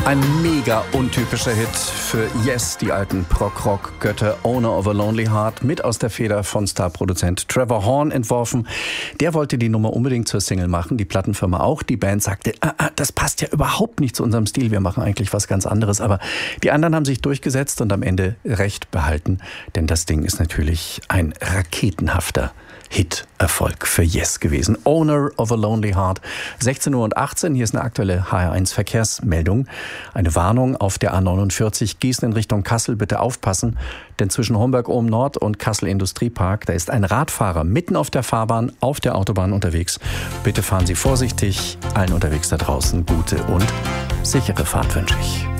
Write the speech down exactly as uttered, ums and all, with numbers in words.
Ein mega untypischer Hit für Yes, die alten Prog-Rock-Götter. Owner of a Lonely Heart, mit aus der Feder von Starproduzent Trevor Horn entworfen. Der wollte die Nummer unbedingt zur Single machen, die Plattenfirma auch. Die Band sagte, ah, ah, das passt ja überhaupt nicht zu unserem Stil, wir machen eigentlich was ganz anderes. Aber die anderen haben sich durchgesetzt und am Ende Recht behalten, denn das Ding ist natürlich ein raketenhafter Hit-Erfolg für Yes gewesen. Owner of a Lonely Heart. sechzehn Uhr achtzehn, hier ist eine aktuelle H R eins Verkehrsmeldung. Eine Warnung auf der A neunundvierzig Gießen in Richtung Kassel. Bitte aufpassen, denn zwischen Homberg-Ohm Nord und Kassel Industriepark, da ist ein Radfahrer mitten auf der Fahrbahn auf der Autobahn unterwegs. Bitte fahren Sie vorsichtig. Allen unterwegs da draußen gute und sichere Fahrt wünsche ich.